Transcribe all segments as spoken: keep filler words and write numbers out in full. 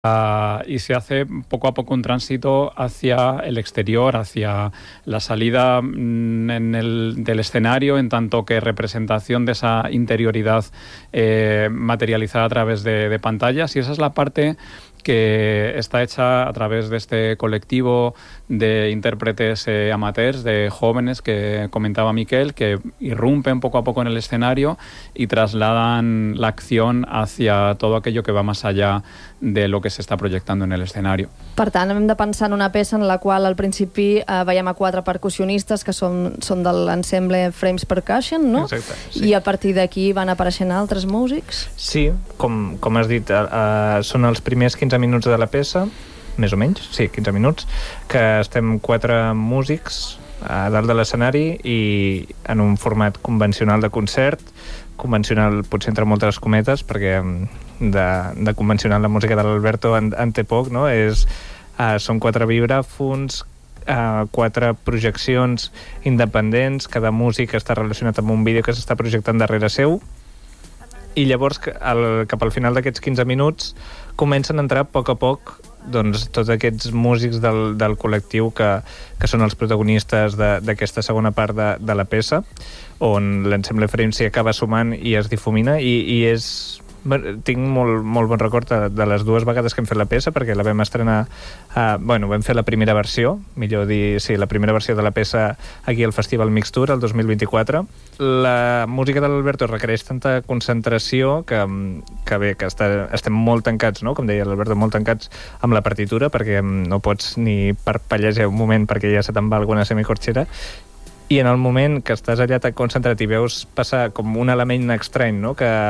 Uh, y se hace poco a poco un tránsito hacia el exterior, hacia la salida mm, en el, del escenario, en tanto que representación de esa interioridad eh, materializada a través de, de pantallas. Y esa es la parte que está hecha a través de este colectivo de intérpretes eh, amateurs, de jóvenes que comentaba Miquel, que irrumpen poco a poco en el escenario y trasladan la acción hacia todo aquello que va más allá de lo que se està projectant en l'escenari. Per tant, hem de pensar en una peça en la qual al principi eh, veiem a quatre percussionistes que són, són de l'ensemble Frames Percussion, no? Exacte, sí. I a partir d'aquí van apareixent altres músics? Sí, com, com has dit, eh, eh, són els primers quinze minuts de la peça, més o menys, sí, quinze minuts, que estem quatre músics a dalt de l'escenari i en un format convencional de concert, convencional potser entre moltes cometes, perquè de, de convencional la música de l'Alberto en, en té poc, no? És, uh, són quatre vibràfons, uh, quatre projeccions independents, cada músic està relacionat amb un vídeo que s'està projectant darrere seu, i llavors el, cap al final d'aquests quinze minuts comencen a entrar a poc a poc doncs, tots aquests músics del, del col·lectiu que, que són els protagonistes d'aquesta segona part de, de la peça, on l'ensemble Frames s'hi acaba sumant i es difumina, i, i és... tinc molt, molt bon record de, de les dues vegades que hem fet la peça, perquè la vam estrenar uh, bueno, vam fer la primera versió, millor dir, sí, la primera versió de la peça aquí al Festival Mixture, el dos mil vint-i-quatre. La música de l'Alberto requereix tanta concentració que, que bé, que està, estem molt tancats, no? Com deia l'Alberto, molt tancats amb la partitura, perquè no pots ni parpellejar un moment perquè ja se te'n va alguna semicorxera, i en el moment que estàs allà tan concentrat i veus passar com un element estrany, no? que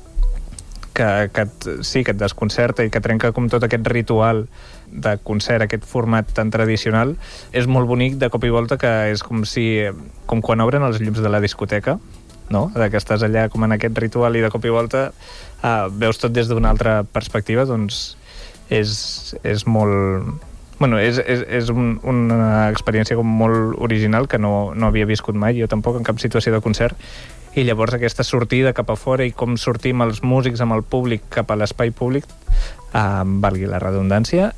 Que, que et, sí, que et desconcerta i que trenca com tot aquest ritual de concert, aquest format tan tradicional, és molt bonic de cop i volta, que és com si com quan obren els llums de la discoteca, no? De que estàs allà com en aquest ritual i de cop i volta uh, veus tot des d'una altra perspectiva, doncs és, és molt... Bueno, és, és, és un, una experiència com molt original que no, no havia viscut mai, jo tampoc, en cap situació de concert. I llavors aquesta sortida cap a fora i com sortim els músics amb el públic cap a l'espai públic, eh, valgui la redundància,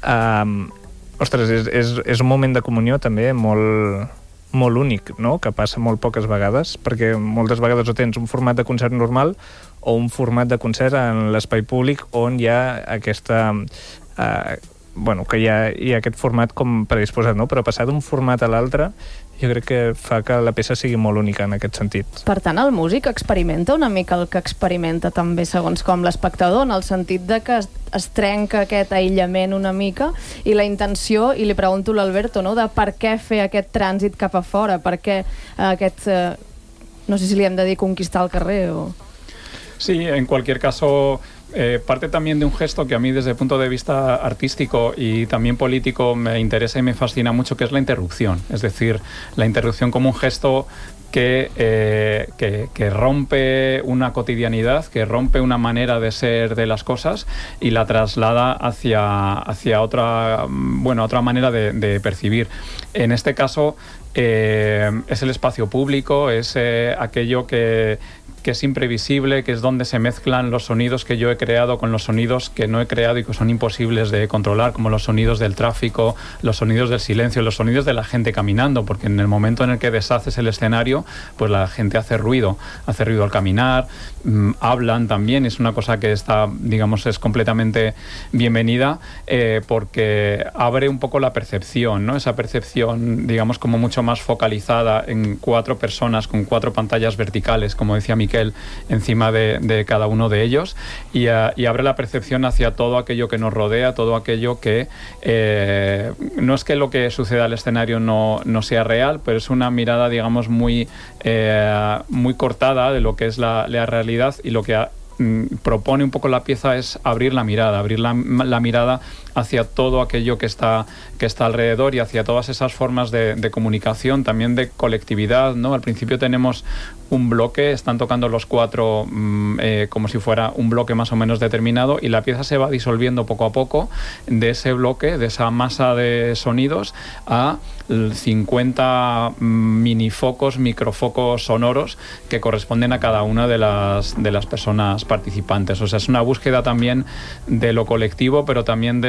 eh, ostres, és, és, és un moment de comunió també molt, molt únic, no? Que passa molt poques vegades, perquè moltes vegades o tens un format de concert normal o un format de concert en l'espai públic on hi ha aquesta... Eh, bueno, que hi ha, hi ha aquest format com predisposat, no? Però passar d'un format a l'altre jo crec que fa que la peça sigui molt única en aquest sentit. Per tant, el músic experimenta una mica el que experimenta també segons com l'espectador, en el sentit de que es, es trenca aquest aïllament una mica, i la intenció, i li pregunto a l'Alberto, no? De per què fer aquest trànsit cap a fora, per què aquest, eh, no sé si li hem de dir conquistar el carrer o... Sí, en cualquier caso... Eh, parte también de un gesto que a mí desde el punto de vista artístico y también político me interesa y me fascina mucho, que es la interrupción. Es decir, la interrupción como un gesto que, eh, que, que rompe una cotidianidad, que rompe una manera de ser de las cosas y la traslada hacia, hacia otra, bueno, otra manera de, de percibir. En este caso eh, es el espacio público, es eh, aquello que... que es imprevisible, que es donde se mezclan los sonidos que yo he creado con los sonidos que no he creado y que son imposibles de controlar, como los sonidos del tráfico, los sonidos del silencio, los sonidos de la gente caminando, porque en el momento en el que deshaces el escenario, pues la gente hace ruido, hace ruido al caminar, mmm, hablan también, es una cosa que está, digamos, es completamente bienvenida, eh, porque abre un poco la percepción, ¿no? Esa percepción, digamos, como mucho más focalizada en cuatro personas con cuatro pantallas verticales, como decía mi encima de, de cada uno de ellos, y, uh, y abre la percepción hacia todo aquello que nos rodea, todo aquello que eh, no es que lo que suceda al escenario no, no sea real, pero es una mirada, digamos, muy, eh, muy cortada de lo que es la, la realidad, y lo que ha, propone un poco la pieza es abrir la mirada, abrir la, la mirada hacia todo aquello que está, que está alrededor y hacia todas esas formas de, de comunicación, también de colectividad, ¿no? Al principio tenemos un bloque, están tocando los cuatro mmm, eh, como si fuera un bloque más o menos determinado, y la pieza se va disolviendo poco a poco de ese bloque, de esa masa de sonidos, a cincuenta minifocos, microfocos sonoros que corresponden a cada una de las, de las personas participantes. O sea, es una búsqueda también de lo colectivo, pero también de